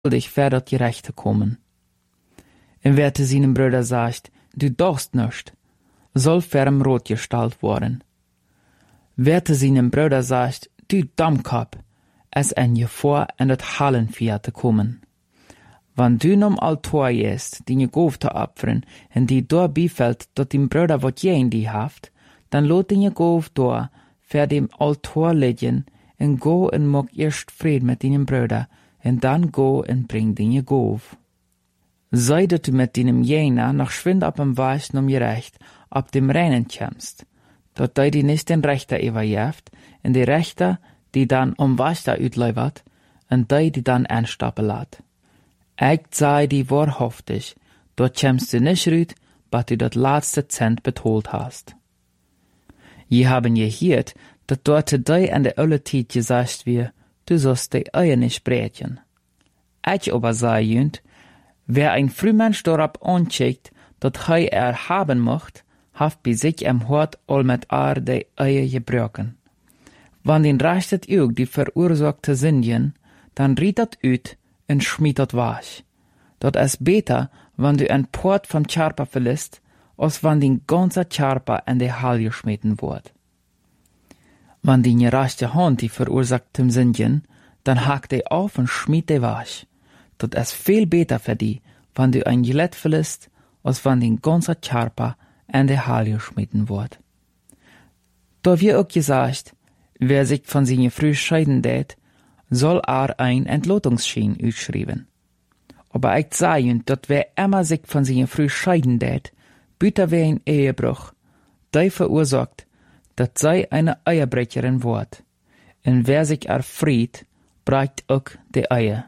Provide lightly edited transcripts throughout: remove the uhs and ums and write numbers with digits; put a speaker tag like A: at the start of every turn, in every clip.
A: dich ver dat Gerechte kommen. Und wer zu seinem Bruder sagt, du darfst nicht, soll ferm rot gestaltet worden. Wer zu seinem Bruder sagt, du Dummkopf, es en je vor en het Hallen vier te kommen. Wann du nom Altor jest, die je goof te opferen, en die door bifällt, dat die Bruder wat je in die haft, dan lot die je goof door, ver dem Altor liggen, en go en mok eerst vrede met die Bruder, en dan go en bring die je goof. Sei dat du met die jena noch schwind op hem weist nom je recht, op dem Reinen kämst, dat die nicht den Rechter überjeft, en die Rechter, die dan om Wasser uitlevert, en die dan aanstappen laat. Ik zei die waarhaftig, dort kämst du nicht rüt, bat du dat laatste Cent betold hast. Je haben gehiert, dat dort die an der oude tijd gesagt wie, du sollst die Eier nicht breten. Ich aber sei jünt, wer ein Frühmensch dorab ancheckt, dat hij haben mocht, haft bei sich am Hort all met die Eier gebroken. Wann den rechtet ook die verursachte Sindien, dann riet dat uit en schmied dat wasch. Dat is beter, wann du ein Port vom Charpa verlässt, als wann den ganze Charpa in die Hall geschmeten wird. Wann die rechte Hand die verursachte Sindien, dann hakt die auf und schmied die wasch. Dat is viel beter für die, wann du ein Gillett verlässt, als wann den ganze Charpa in die Hall geschmeten wird. Da wird auch gesagt, wer sich von seiner Frau scheiden tät, soll ein Entlotungsschein ausschreiben. Aber ich sage, dat wer immer sich von seiner Frau scheiden tät, büter wer ein Ehebruch, der verursacht, dat sei eine Eierbrecherin wird. Und wer sich erfried, brecht auch die Eier.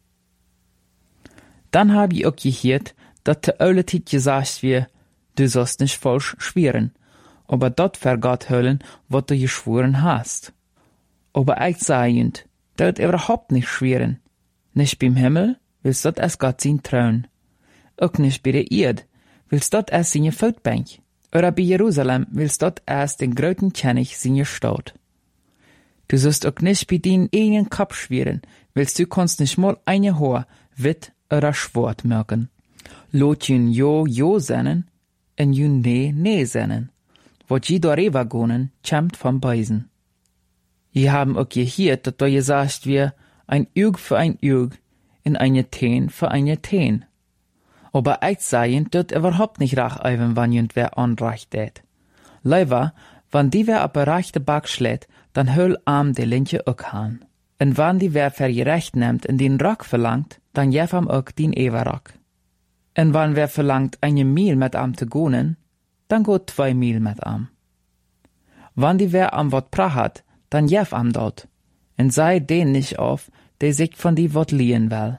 A: Dann hab ich auch gehört, dat de oude tijd gesagt wird, du sollst nicht falsch schwören, aber dat vergat höllen, wat du geschworen hast. Aber ich sage, dat überhaupt nicht schwören. Nicht beim Himmel, willst dat es Gott sein Trauen. Auch nicht bei der Erde, willst dat es seine Feldbank. Oder bei Jerusalem, willst dat es den gröten König seine Stadt. Du sollst auch nicht bei deinen eigenen Kopf schwören, willst du kannst nicht mal eine Haar, wit oder schwart merken. Lot jün jo sennen, en jün nee sennen. Wat je darüber gonen, kämmt vom Beisen. Je haben auch gehört, dat da gesagt wird, ein Auge für ein Auge, in eine Teen für eine Teen. Aber ich sage, dat überhaupt nicht rach eiven, wann jünd wer anrecht tät. Leider, wann die wer ab rechte Back schlägt, dann höll arm de linke auch han. Und wann die wer vergerecht nimmt und den Rock verlangt, dann jef am auch den Everrock. Und wann wer verlangt, eine Mil mit am zu gonen, dann geht 2 Mil mit am. Wann die wer am Wort prahat, dann jef am dort, und sei den nicht auf, der sich von die Wort liehen will.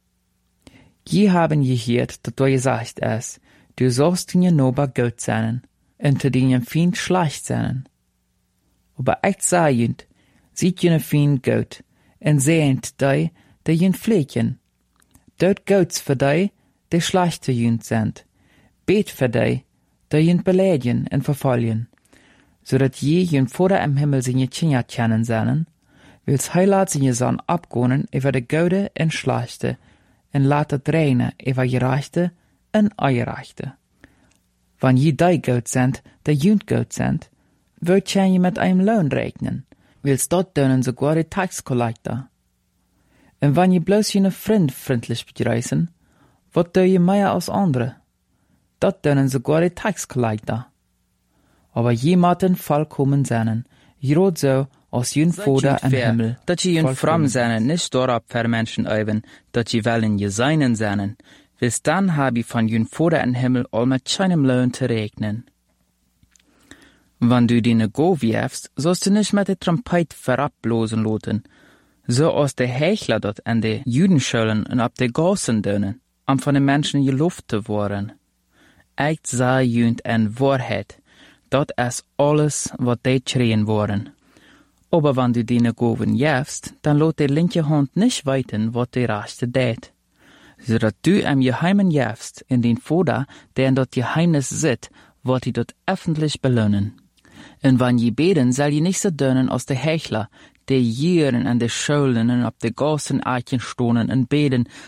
A: Je haben gehört, dat du gesagt es, du sollst in je Nober gut sein, und zu den Feind schlecht sein. Aber ich sage, sieht je Feind gut, und sehend die jen Flecken. Dort guts für die schlecht zu jünd sind. Bet für die jen beleidigen und verfallen, so dat je jen Vater im Himmel seine Kinder kennen sollen, wills heilat seine Sohn abgonen über de Gute und Schlechte, und laat reine über Gerechte und Ungerechte. Wann je die gut sind, die jünd gut sind, wird je mit einem Lohn rechnen, wills dort dönen sogar die Taxkollektor. Und wenn je bloß jene Freund freundlich begreißen, wat doe je mehr als andere? Dat dönen sogar die Taxkollektor. Aber je maten vollkommen seinen, jrot so, als jün Vater im Himmel.
B: Dat je jün fromm seinen, nicht dorab für Menschen eiven, dat je wollen je seinen seinen, wils dann hab ich von jün Vater im Himmel all mit keinem Lohn zu rechnen. Wann du die Go wirfst, sollst du nicht mit der Trompet verabblosen loten, so als der Hechler dort an de Jüdenschölen und ab de Gassen dönen, am von den Menschen geluft zu worden. Ich sah jünd en Wahrheit, dat es alles, wat die schreien worden. Aber wenn du die Goven jäfst, dann lot die linke Hand nicht weiten, wat die rechte dät. So dat du am Geheimen jäfst, in den Vater, der in dort Geheimnis sit, wat die dort öffentlich belohnen. Und wenn je beten, soll je nicht so dönen als der Hechler, die Jüren an de Schulen und op de Gassen Eichen stonen en beden,